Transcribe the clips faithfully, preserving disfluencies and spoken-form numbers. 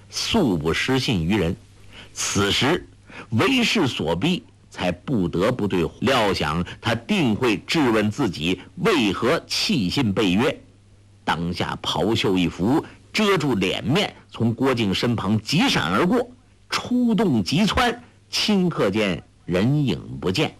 素不失信于人。此时为势所逼，才不得不对料想他定会质问自己为何弃信背约。当下袍袖一拂，遮住脸面，从郭靖身旁急闪而过，出动急窜，顷刻间人影不见。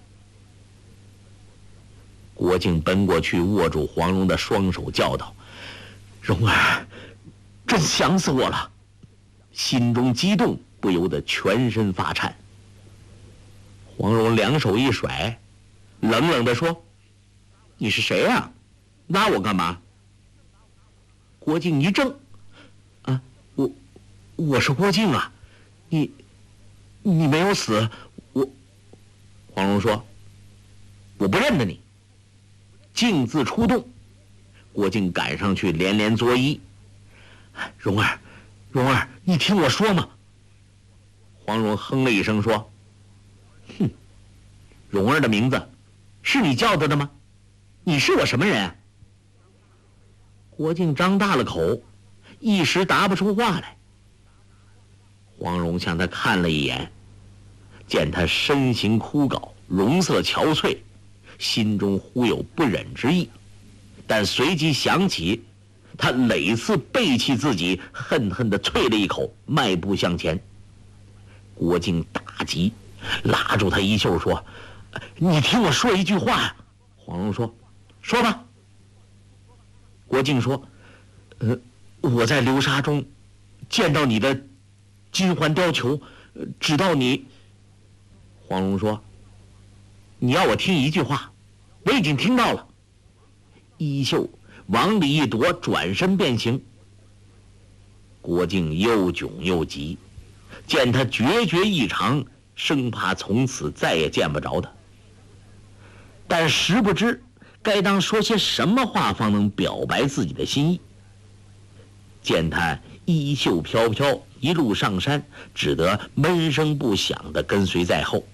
郭靖奔过去，握住黄蓉的双手，叫道：“蓉儿，真想死我了！”心中激动，不由得全身发颤。黄蓉两手一甩，冷冷地说：“你是谁呀？拉我干嘛？”郭靖一怔：“啊，我我是郭靖啊，你你没有死，我……”黄蓉说：“我不认得你。”径自出动，郭靖赶上去连连作揖：“蓉儿，蓉儿，你听我说嘛。”黄蓉哼了一声说：“哼，蓉儿的名字是你叫的的吗？你是我什么人啊？”郭靖张大了口，一时答不出话来。黄蓉向他看了一眼，见他身形枯槁，容色憔悴，心中忽有不忍之意，但随即想起他累次背弃自己，恨恨地啐了一口，迈步向前。郭靖大急，拉住他衣袖说：“你听我说一句话。”黄蓉说：“说吧。”郭靖说：“呃，我在流沙中见到你的金环貂裘，知道你。”黄蓉说：“你要我听一句话，我已经听到了。”衣袖往里一夺，转身便行。郭靖又窘又急，见他决绝异常，生怕从此再也见不着他，但实不知该当说些什么话方能表白自己的心意。见他衣袖飘飘，一路上山，只得闷声不响地跟随在后。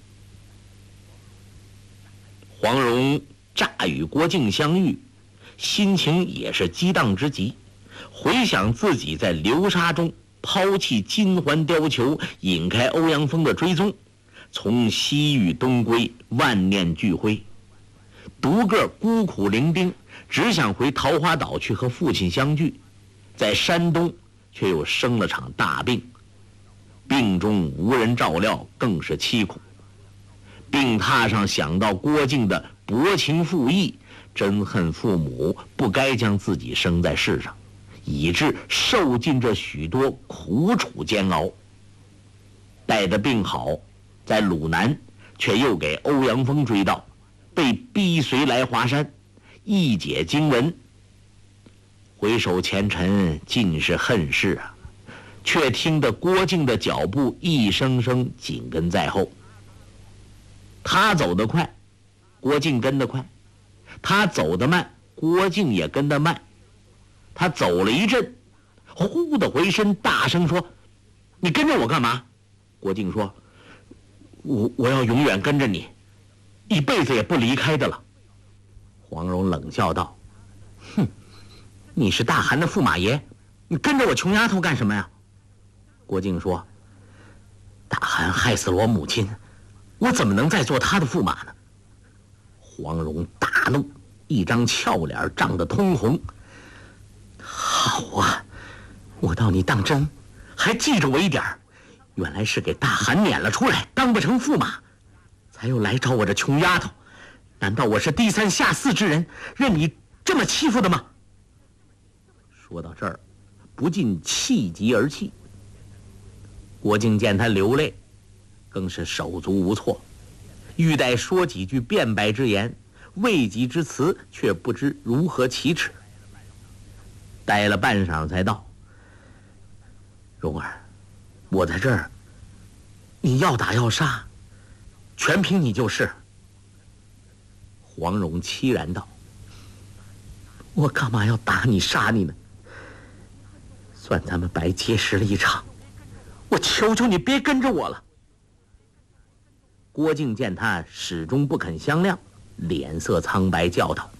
黄蓉乍与郭靖相遇，心情也是激荡之极，回想自己在流沙中抛弃金环貂裘，引开欧阳锋的追踪，从西域东归，万念俱灰，独个孤苦伶仃，只想回桃花岛去和父亲相聚，在山东却又生了场大病，病中无人照料，更是凄苦。病榻上想到郭靖的薄情负义，真恨父母不该将自己生在世上，以致受尽这许多苦楚煎熬。待得病好，在鲁南却又给欧阳锋追到，被逼随来华山，一解经文。回首前尘，尽是恨事啊！却听得郭靖的脚步一声声紧跟在后。他走得快，郭靖跟得快；他走得慢，郭靖也跟得慢。他走了一阵，忽地回身，大声说：“你跟着我干嘛？”郭靖说：“我我要永远跟着你，一辈子也不离开的了。”黄蓉冷笑道：“哼，你是大汗的驸马爷，你跟着我穷丫头干什么呀？”郭靖说：“大汗害死了我母亲，我怎么能再做他的驸马呢？”黄蓉大怒，一张俏脸涨得通红。好啊，我道你当真，还记着我一点儿，原来是给大汗撵了出来，当不成驸马，才又来找我这穷丫头。难道我是低三下四之人，任你这么欺负的吗？说到这儿，不禁气急而泣。郭靖见他流泪，更是手足无措，欲待说几句辩白之言，慰藉之词，却不知如何启齿。待了半晌才道：“蓉儿，我在这儿，你要打要杀，全凭你就是。”黄蓉凄然道：“我干嘛要打你杀你呢？算咱们白结识了一场，我求求你别跟着我了。”郭靖见他始终不肯相谅，脸色苍白，叫道：“